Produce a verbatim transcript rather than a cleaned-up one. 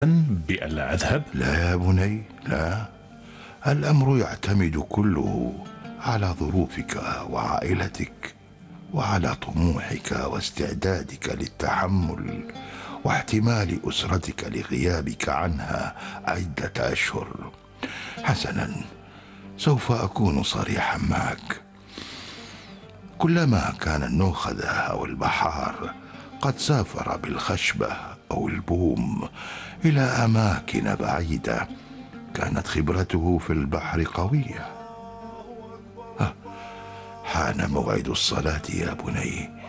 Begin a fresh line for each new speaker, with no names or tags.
بألا أذهب؟
لا يا بني، لا. الأمر يعتمد كله على ظروفك وعائلتك، وعلى طموحك واستعدادك للتحمل، واحتمال أسرتك لغيابك عنها عدة أشهر. حسنا، سوف أكون صريحا معك. كلما كان النوخذة أو البحار قد سافر بالخشبة أو البوم إلى أماكن بعيدة، كانت خبرته في البحر قوية. ها، حان موعد الصلاة يا بني،